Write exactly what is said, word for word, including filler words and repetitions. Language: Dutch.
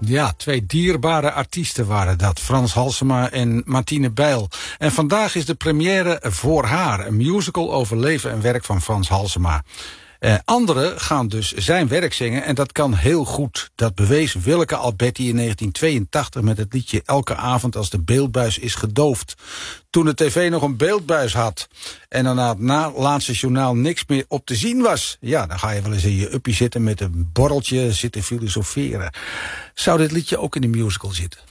Ja, twee dierbare artiesten waren dat. Frans Halsema en Martine Bijl. En vandaag is de première Voor haar. Een musical over leven en werk van Frans Halsema. Eh, anderen gaan dus zijn werk zingen en dat kan heel goed. Dat bewees Willeke Alberti in negentien tweeëntachtig met het liedje Elke avond als de beeldbuis is gedoofd. Toen de tv nog een beeldbuis had en dan na het na laatste journaal niks meer op te zien was. Ja, dan ga je wel eens in je uppie zitten met een borreltje zitten filosoferen. Zou dit liedje ook in de musical zitten?